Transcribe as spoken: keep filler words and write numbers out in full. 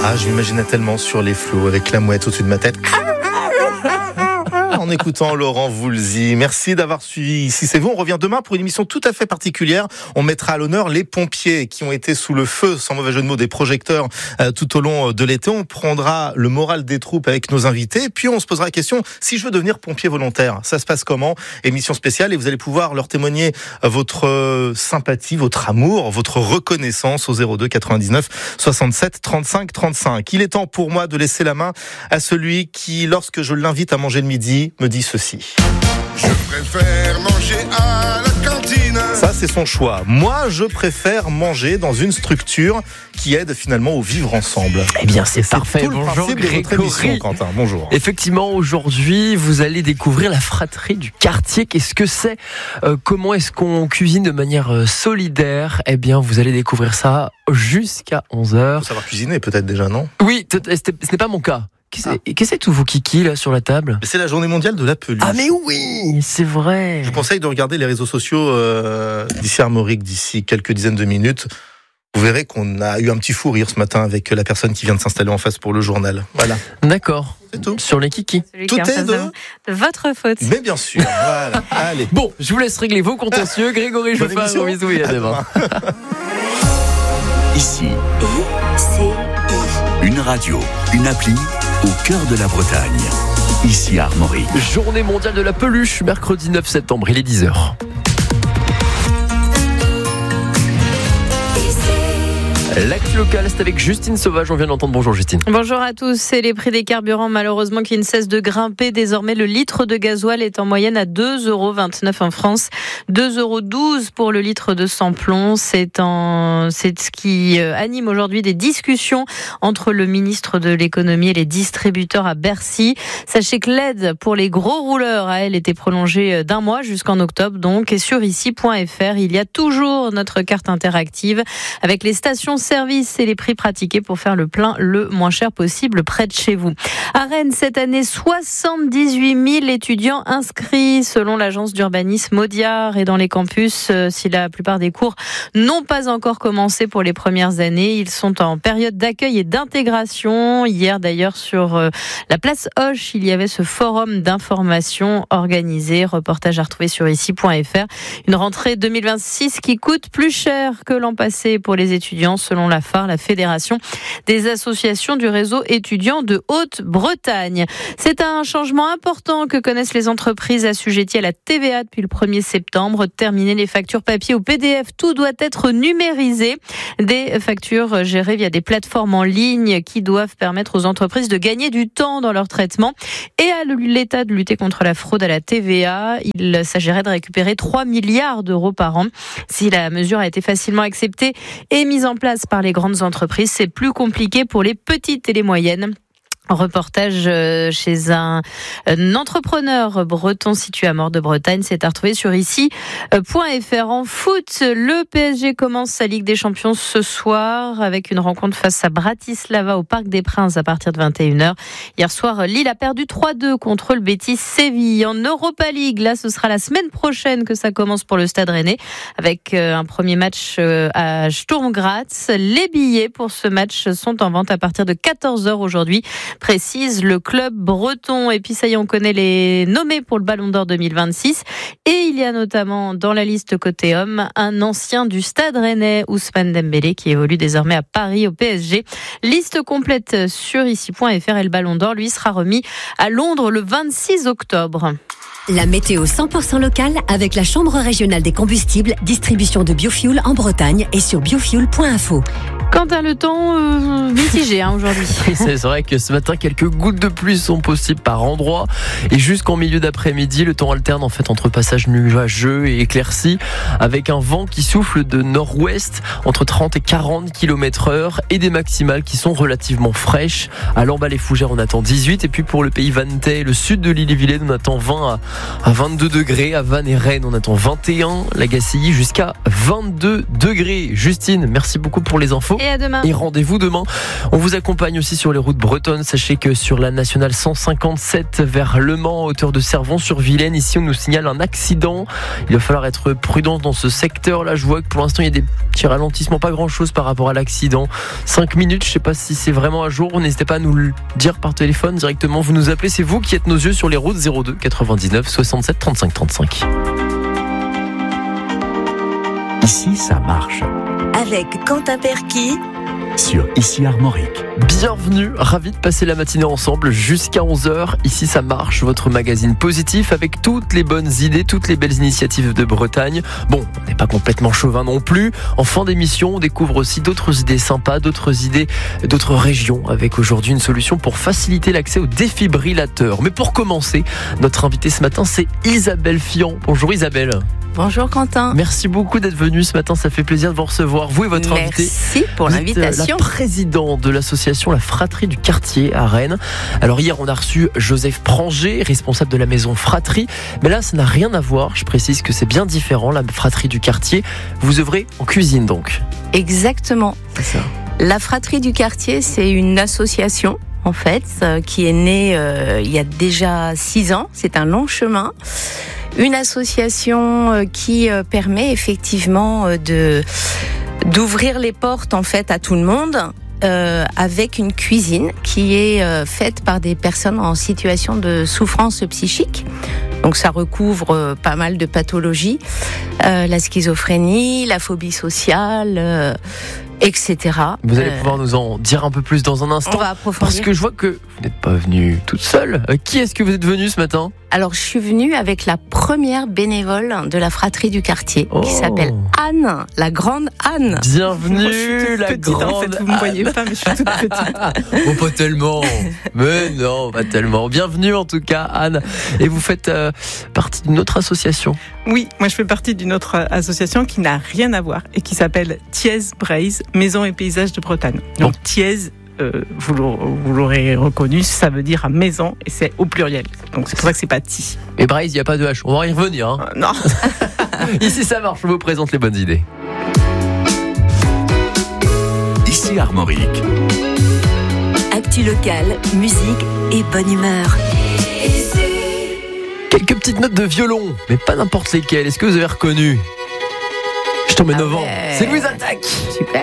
Ah, je m'imaginais tellement sur les flots avec la mouette au-dessus de ma tête. En écoutant Laurent Voulzy. Merci d'avoir suivi Ici c'est vous. On revient demain pour une émission tout à fait particulière. On mettra à l'honneur les pompiers qui ont été sous le feu, sans mauvais jeu de mots, des projecteurs euh, tout au long de l'été. On prendra le moral des troupes avec nos invités. Puis on se posera la question, si je veux devenir pompier volontaire, ça se passe comment? Émission spéciale et vous allez pouvoir leur témoigner votre sympathie, votre amour, votre reconnaissance au zéro deux quatre-vingt-dix-neuf soixante-sept trente-cinq trente-cinq. Il est temps pour moi de laisser la main à celui qui, lorsque je l'invite à manger le midi, me dit ceci. Je préfère manger à la cantine. Ça, c'est son choix. Moi, je préfère manger dans une structure qui aide finalement au vivre ensemble. Eh bien, c'est, c'est parfait. tout le Bonjour principe de votre émission, Quentin. Bonjour. Effectivement, aujourd'hui, vous allez découvrir la fratrie du quartier. Qu'est-ce que c'est ? euh, Comment est-ce qu'on cuisine de manière euh, solidaire ? Eh bien, vous allez découvrir ça jusqu'à onze heures. Faut savoir cuisiner peut-être déjà, non ? Oui, ce n'est pas mon cas. Qu'est-ce Ah. que c'est tous vos kikis là sur la table ? C'est la journée mondiale de la peluche. Ah mais oui, c'est vrai. Je vous conseille de regarder les réseaux sociaux euh, d'ici Armorique, d'ici quelques dizaines de minutes. Vous verrez qu'on a eu un petit fou rire ce matin avec la personne qui vient de s'installer en face pour le journal. Voilà. D'accord. C'est tout. Sur les kikis. Celui Tout qui en est face de... de... de votre faute. Mais bien sûr. Voilà. Allez. Bon, je vous laisse régler vos contentieux. Grégory, je vous Bonne fais un émission. gros bisou et à demain. Ici, une radio, une appli au cœur de la Bretagne. Ici à Armorique. Journée mondiale de la peluche, mercredi neuf septembre, il est dix heures. L'actu locale, c'est avec Justine Sauvage, on vient d'entendre. Bonjour Justine. Bonjour à tous. C'est les prix des carburants malheureusement qui ne cessent de grimper. Désormais, le litre de gasoil est en moyenne à deux euros vingt-neuf en France, deux euros douze pour le litre de sans-plomb. C'est, en... c'est ce qui anime aujourd'hui des discussions entre le ministre de l'économie et les distributeurs à Bercy. Sachez que l'aide pour les gros rouleurs a, elle, été prolongée d'un mois jusqu'en octobre donc. Et sur ici point f r, il y a toujours notre carte interactive avec les stations service et les prix pratiqués pour faire le plein le moins cher possible près de chez vous. À Rennes, cette année, soixante-dix-huit mille étudiants inscrits selon l'agence d'urbanisme Audiard et dans les campus. Si la plupart des cours n'ont pas encore commencé pour les premières années, ils sont en période d'accueil et d'intégration. Hier d'ailleurs sur la place Hoche, il y avait ce forum d'information organisé. Reportage à retrouver sur ici point f r. Une rentrée deux mille vingt-six qui coûte plus cher que l'an passé pour les étudiants, selon la F A R, la Fédération des associations du réseau étudiant de Haute-Bretagne. C'est un changement important que connaissent les entreprises assujetties à la T V A depuis le premier septembre. Terminer les factures papier ou P D F, tout doit être numérisé. Des factures gérées via des plateformes en ligne qui doivent permettre aux entreprises de gagner du temps dans leur traitement et à l'État de lutter contre la fraude à la T V A. Il s'agirait de récupérer trois milliards d'euros par an. Si la mesure a été facilement acceptée et mise en place par les grandes entreprises, c'est plus compliqué pour les petites et les moyennes. Reportage chez un, un entrepreneur breton situé à Mort-de-Bretagne, c'est à retrouver sur ici point f r. En foot, le P S G commence sa Ligue des Champions ce soir avec une rencontre face à Bratislava au Parc des Princes à partir de vingt et une heures. Hier soir, Lille a perdu trois deux contre le Betis Séville. En Europa League, là, ce sera la semaine prochaine que ça commence pour le Stade Rennais avec un premier match à Sturm Graz. Les billets pour ce match sont en vente à partir de quatorze heures aujourd'hui, précise le club breton. Et puis ça y est, on connaît les nommés pour le Ballon d'Or deux mille vingt-six. Et il y a notamment dans la liste côté homme un ancien du Stade Rennais, Ousmane Dembélé, qui évolue désormais à Paris au P S G. Liste complète sur ici point f r et le Ballon d'Or, lui, sera remis à Londres le vingt-six octobre. La météo cent pour cent locale avec la Chambre régionale des combustibles, distribution de biofuel en Bretagne et sur biofuel point info. Quant à le temps, euh, mitigé hein, aujourd'hui. C'est vrai que ce matin, quelques gouttes de pluie sont possibles par endroits. Et jusqu'en milieu d'après-midi, le temps alterne en fait entre passage nuageux et éclairci, avec un vent qui souffle de nord-ouest entre trente et quarante kilomètres heure et des maximales qui sont relativement fraîches. À Lamballe-les-Fougères, on attend dix-huit. Et puis pour le pays vannetais, le sud de l'Ille-et-Vilaine, on attend vingt à vingt-deux degrés. À Vannes et Rennes, on attend vingt et un. La Gacilly jusqu'à vingt-deux degrés. Justine, merci beaucoup pour les infos. Et à demain. Et rendez-vous demain. On vous accompagne aussi sur les routes bretonnes. Sachez que sur la nationale cent cinquante-sept vers Le Mans, à hauteur de Servon-sur-Vilaine, ici on nous signale un accident. Il va falloir être prudent dans ce secteur-là. Je vois que pour l'instant il y a des petits ralentissements, pas grand-chose par rapport à l'accident. cinq minutes, je sais pas si c'est vraiment à jour. N'hésitez pas à nous le dire par téléphone directement. Vous nous appelez, c'est vous qui êtes nos yeux sur les routes. Zéro deux quatre-vingt-dix-neuf soixante-sept trente-cinq trente-cinq. Ici, ça marche. Avec Quentin Perquis Sur Ici Armorique. Bienvenue, ravi de passer la matinée ensemble jusqu'à onze heures. Ici ça marche, votre magazine positif avec toutes les bonnes idées, toutes les belles initiatives de Bretagne. Bon, on n'est pas complètement chauvin non plus. En fin d'émission, on découvre aussi d'autres idées sympas, d'autres idées d'autres régions, avec aujourd'hui une solution pour faciliter l'accès au défibrillateur. Mais pour commencer, notre invitée ce matin, c'est Isabelle Fian. Bonjour Isabelle. Bonjour Quentin. Merci beaucoup d'être venue ce matin, ça fait plaisir de vous recevoir, vous et votre Merci invité. Merci pour Vous l'invitation. êtes la présidente de l'association La Fratrie du Quartier à Rennes. Alors hier, on a reçu Joseph Pranger, responsable de la maison Fratrie. Mais là, ça n'a rien à voir. Je précise que c'est bien différent, la Fratrie du Quartier. Vous œuvrez en cuisine donc. Exactement. C'est ça. La Fratrie du Quartier, c'est une association en fait euh, qui est née euh, il y a déjà six ans. C'est un long chemin. Une association euh, qui euh, permet effectivement euh, de d'ouvrir les portes en fait à tout le monde. Euh, avec une cuisine qui est euh, faite par des personnes en situation de souffrance psychique. Donc ça recouvre euh, pas mal de pathologies, euh, la schizophrénie, la phobie sociale, euh, et cetera. Vous allez Euh, pouvoir nous en dire un peu plus dans un instant. On va approfondir. Parce que je vois que vous n'êtes pas venue toute seule. Euh, Qui est-ce que vous êtes venue ce matin ? Alors je suis venue avec la première bénévole de la Fratrie du Quartier, Oh. qui s'appelle Anne, la grande Anne. Bienvenue, la petite, grande. en fait, vous me voyez pas, mais je suis toute petite. Oh, pas tellement. Mais non, pas tellement. Bienvenue en tout cas, Anne. Et vous faites euh, partie d'une autre association. Oui, moi je fais partie d'une autre association qui n'a rien à voir et qui s'appelle Thiez Braise, Maison et Paysages de Bretagne. Donc Thiez, euh, vous l'aurez- vous l'aurez reconnu, ça veut dire maison et c'est au pluriel. Donc c'est pour ça que c'est pas Ti. Mais Braise, il n'y a pas de H. On va y revenir. Hein. Euh, non. Ici, ça marche. Je vous présente les bonnes idées. Ici Armorique. Actu locale, musique et bonne humeur. Quelques petites notes de violon, mais pas n'importe lesquelles. Est-ce que vous avez reconnu ? Je t'emmène Ah au vent. ouais. C'est Louise Attaque. Super.